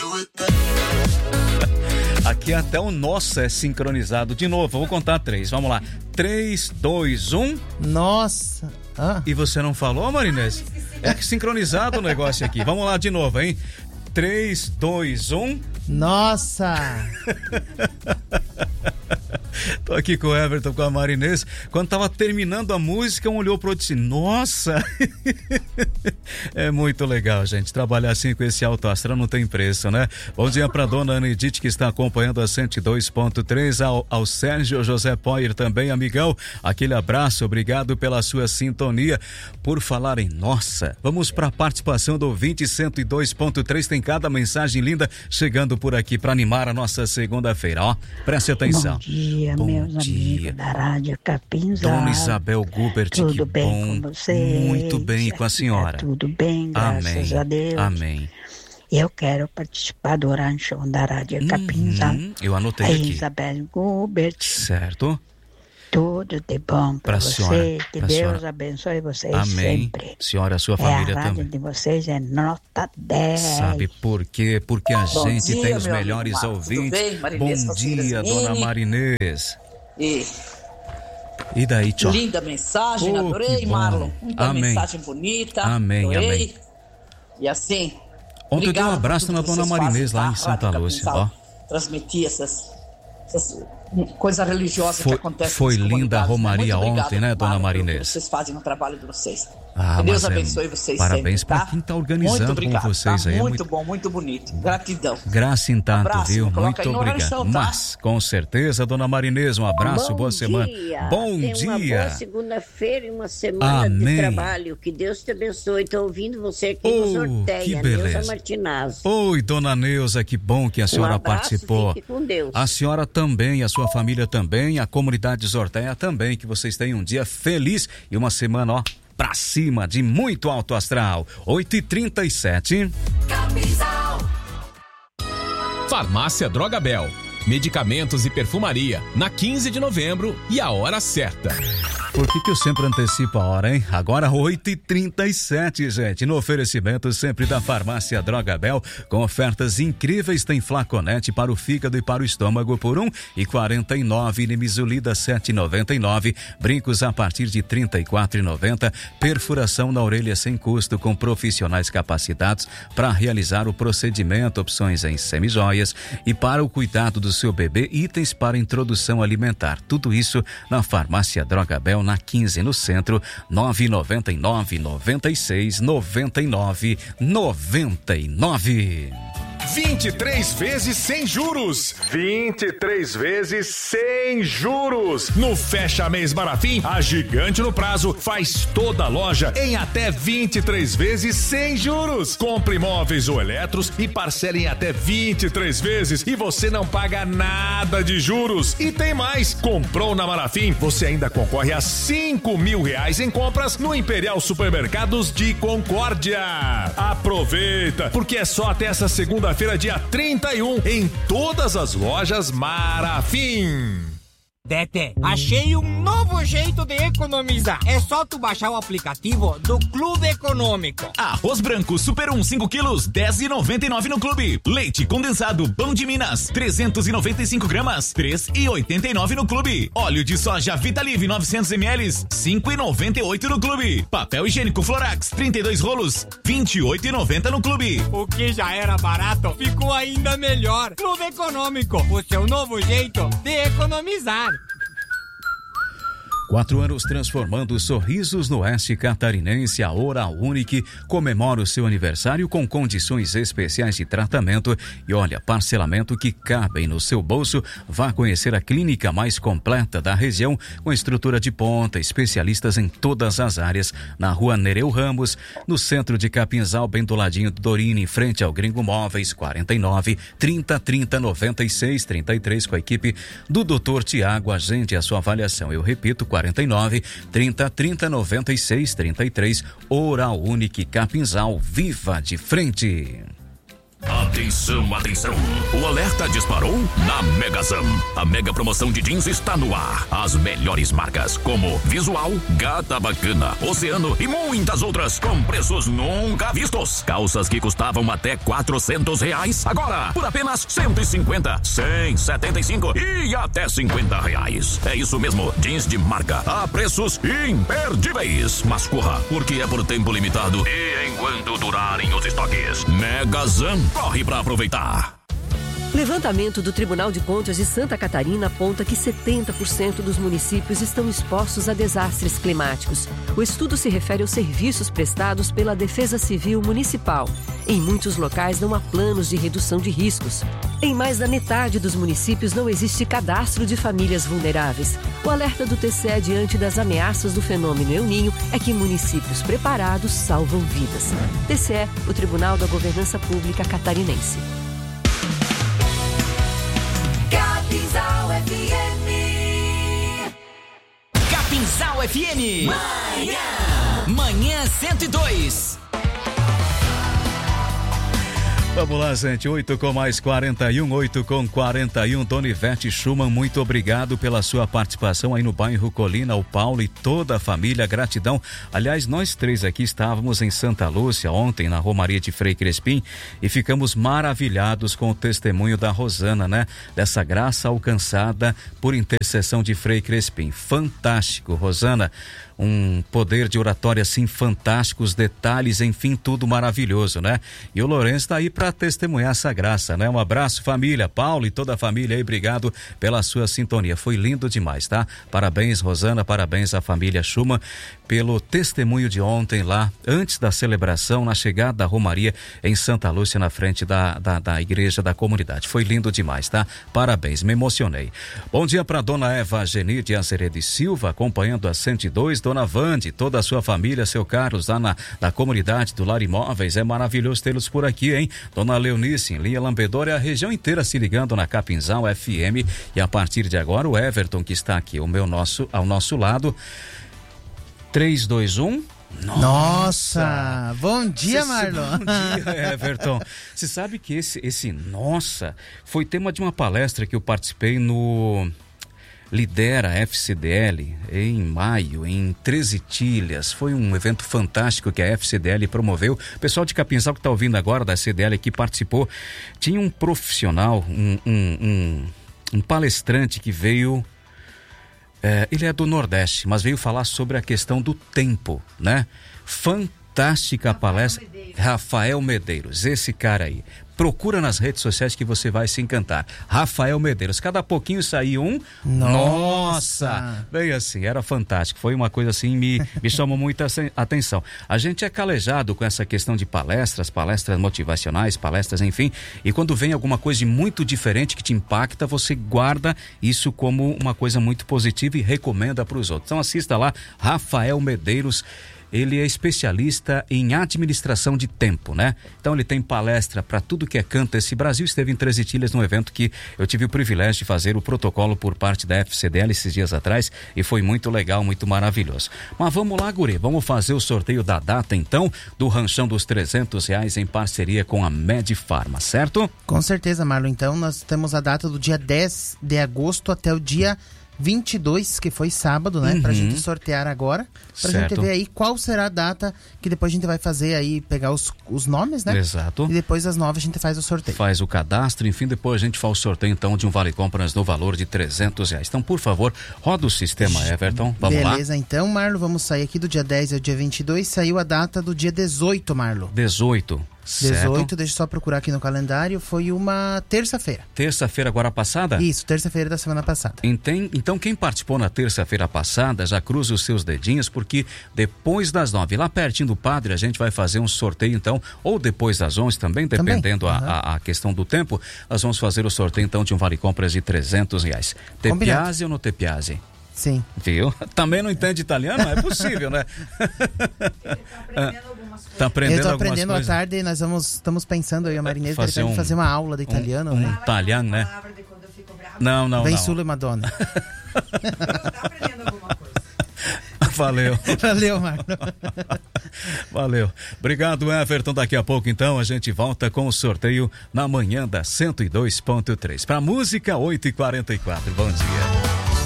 Aqui até o nosso é sincronizado. De novo, eu vou contar 3. Vamos lá. 3, 2, 1. Nossa. E você não falou, Marinês? É que sincronizado o negócio aqui. Vamos lá de novo, hein? 3, 2, 1. Nossa! Tô aqui com o Everton, com a Marinês. Quando tava terminando a música, um olhou pro outro e disse, nossa! É muito legal, gente. Trabalhar assim com esse alto astral não tem preço, né? Bom dia pra dona Ana Edith, que está acompanhando a 102.3, ao Sérgio José Poyer também, amigão. Aquele abraço, obrigado pela sua sintonia. Por falar em nossa, vamos pra participação do ouvinte 102.3. Tem cada mensagem linda chegando por aqui pra animar a nossa segunda-feira, ó. Preste atenção. Bom dia, meus amigos da Rádio Capinzal. Dona Isabel Gubert, tudo que bem bom. Com vocês? Muito bem, e com a senhora? Tudo bem, graças a Deus. Amém. Eu quero participar do rancho da Rádio Capinzal. Eu anotei aqui. Isabel Gubert. Certo. Tudo de bom para você. Senhora, que Deus abençoe vocês sempre. Senhora, a sua família a rádio também. De vocês é nota 10. Sabe por quê? Porque a Bom gente dia, tem os meu melhores amigo ouvintes. Tudo bem, Marinês? Bom dia, dona Marinês. E daí, tchau. Linda mensagem, adorei, Marlon. Muita mensagem bonita. Amém, adorei. amém. E assim. Ontem eu dei um abraço na dona Marinês lá em Santa Lúcia, ó. Transmitir essas coisas religiosas que acontecem. Foi linda a romaria ontem, né, dona Marinês? Vocês fazem o trabalho de vocês. Que Deus abençoe vocês parabéns sempre, para quem tá organizando muito com vocês aí. Muito bom, muito bonito. Gratidão. Graça em tanto, abraço, viu? Muito obrigado. Tá? Mas, com certeza, dona Marinês, um abraço, boa semana. Bom dia. Uma boa segunda-feira e uma semana de trabalho. Que Deus te abençoe. Estou ouvindo você aqui no sorteio. Que beleza. Neuza Martinazzo. Oi, dona Neuza, que bom que a senhora participou. Fique com Deus. A senhora também, a sua família também, a comunidade Sorteia também, que vocês tenham um dia feliz e uma semana, ó, pra cima de muito alto astral. 8h37. Farmácia Droga Bel. Medicamentos e perfumaria, na 15 de novembro e a hora certa. Por que eu sempre antecipo a hora, hein? Agora 8h37, gente. No oferecimento sempre da Farmácia Droga Bel, com ofertas incríveis. Tem flaconete para o fígado e para o estômago por R$1,49. Nimisulida R$7,99. Brincos a partir de R$34,90. Perfuração na orelha sem custo com profissionais capacitados para realizar o procedimento. Opções em semijoias e para o cuidado do seu bebê, itens para introdução alimentar. Tudo isso na Farmácia Droga Bel, na 15 no centro, 999 96 99 99. 23 vezes sem juros. 23 vezes sem juros. No Fecha Mês Marafim, a Gigante no Prazo faz toda a loja em até 23 vezes sem juros. Compre imóveis ou eletros e parcele em até 23 vezes e você não paga nada de juros. E tem mais, comprou na Marafim, você ainda concorre a R$5.000 em compras no Imperial Supermercados de Concórdia. Aproveita, porque é só até essa segunda-feira, dia 31, em todas as lojas Marafim. Tete, achei um novo jeito de economizar. É só tu baixar o aplicativo do Clube Econômico. Arroz branco Super 1 5 quilos, R$10,99 no Clube. Leite condensado Pão de Minas, 395 gramas, R$3,89 no Clube. Óleo de soja Vitalive 900 ml, R$5,98 no Clube. Papel higiênico Florax, 32 rolos, R$28,90 no Clube. O que já era barato, ficou ainda melhor. Clube Econômico, o seu novo jeito de economizar. 4 anos transformando sorrisos no oeste catarinense. A Oral Unique comemora o seu aniversário com condições especiais de tratamento e olha, parcelamento que cabem no seu bolso. Vá conhecer a clínica mais completa da região, com estrutura de ponta, especialistas em todas as áreas, na rua Nereu Ramos, no centro de Capinzal, bem do ladinho do Dorini, em frente ao Gringo Móveis. 49 30 30 96 33, com a equipe do Dr. Tiago. Agende a sua avaliação. Eu repito, 49 30 30 96 33. Oral Unique Capinzal, viva de frente. Atenção, atenção! O alerta disparou na Megazam. A mega promoção de jeans está no ar. As melhores marcas como Visual, Gata Bacana, Oceano e muitas outras com preços nunca vistos. Calças que custavam até R$400, agora por apenas 150, 175 e até R$50. É isso mesmo, jeans de marca a preços imperdíveis. Mas corra, porque é por tempo limitado e enquanto durarem os estoques. Megazam. Corre para aproveitar. Levantamento do Tribunal de Contas de Santa Catarina aponta que 70% dos municípios estão expostos a desastres climáticos. O estudo se refere aos serviços prestados pela Defesa Civil Municipal. Em muitos locais não há planos de redução de riscos. Em mais da metade dos municípios não existe cadastro de famílias vulneráveis. O alerta do TCE diante das ameaças do fenômeno El Niño é que municípios preparados salvam vidas. TCE, o Tribunal da Governança Pública Catarinense. Capinzal FM. Capinzal FM. Manhã 102. Vamos lá, gente, 8 com mais 41, 8 com 41. Dona Ivete Schumann, muito obrigado pela sua participação aí no bairro Colina, o Paulo e toda a família, gratidão. Aliás, nós três aqui estávamos em Santa Lúcia ontem, na Romaria de Frei Crespim, e ficamos maravilhados com o testemunho da Rosana, né? Dessa graça alcançada por intercessão de Frei Crespim. Fantástico, Rosana. Um poder de oratória assim fantástico, os detalhes, enfim, tudo maravilhoso, né? E o Lourenço está aí para testemunhar essa graça, né? Um abraço, família, Paulo e toda a família aí, obrigado pela sua sintonia, foi lindo demais, tá? Parabéns, Rosana, parabéns à família Schumann pelo testemunho de ontem lá, antes da celebração, na chegada da Romaria em Santa Lúcia, na frente da igreja da comunidade. Foi lindo demais, tá? Parabéns, me emocionei. Bom dia para dona Eva Genide Azeredo Silva, acompanhando a 102, dona Vande, toda a sua família, seu Carlos, lá na comunidade do Lar Imóveis, é maravilhoso tê-los por aqui, hein? Dona Leonice, em Linha Lambedora, e a região inteira se ligando na Capinzal FM, e a partir de agora o Everton, que está aqui ao nosso lado, 321... Nossa! Bom dia, Marlon! Bom dia, Everton. Você sabe que esse nossa foi tema de uma palestra que eu participei no Lidera FCDL em maio, em 13 Tilhas. Foi um evento fantástico que a FCDL promoveu. O pessoal de Capinzal que está ouvindo agora da CDL aqui participou. Tinha um profissional, um palestrante que veio... ele é do Nordeste, mas veio falar sobre a questão do tempo, né? Fantástica a palestra. Rafael Medeiros, esse cara aí. Procura nas redes sociais que você vai se encantar. Rafael Medeiros, cada pouquinho saiu um. Nossa! Bem assim, era fantástico. Foi uma coisa assim, me chamou muita atenção. A gente é calejado com essa questão de palestras motivacionais, palestras, enfim. E quando vem alguma coisa muito diferente que te impacta, você guarda isso como uma coisa muito positiva e recomenda para os outros. Então assista lá, Rafael Medeiros. Ele é especialista em administração de tempo, né? Então ele tem palestra para tudo que é canto. Esse Brasil esteve em 13 Tilhas num evento que eu tive o privilégio de fazer o protocolo por parte da FCDL esses dias atrás e foi muito legal, muito maravilhoso. Mas vamos lá, guri, vamos fazer o sorteio da data então do ranchão dos R$300 em parceria com a Medifarma, certo? Com certeza, Marlon. Então nós temos a data do dia 10 de agosto até o dia 22, que foi sábado, né? Pra gente sortear agora, pra gente ver aí qual será a data que depois a gente vai fazer aí, pegar os nomes, né? Exato. E depois às 9 a gente faz o sorteio. Faz o cadastro, enfim, depois a gente faz o sorteio então de um vale-compras no valor de R$300. Então, por favor, roda o sistema, Everton, vamos lá. Beleza, então, Marlon, vamos sair aqui do dia 10 ao dia 22, saiu a data do dia 18, Marlon. 18. 18, deixa eu só procurar aqui no calendário, foi uma terça-feira. Terça-feira agora passada? Isso, terça-feira da semana passada. Então quem participou na terça-feira passada já cruza os seus dedinhos, porque depois das 9, lá pertinho do padre, a gente vai fazer um sorteio então, ou depois das 11 também, dependendo a questão do tempo, nós vamos fazer o sorteio então de um vale-compras de R$300. Tepiase ou no Tepiase? Sim. Viu? Também não entende italiano? É possível, né? Tá aprendendo eu tô algumas aprendendo coisas. À tarde, nós estamos pensando, eu e a Marinês, fazer uma aula de italiano. Um italiano, né? Não. Bem Sule Madonna. Valeu. Valeu, Marlon. Valeu. Obrigado, Everton. Daqui a pouco, então, a gente volta com o sorteio na manhã da 102.3. Pra música, 8h44. Bom dia.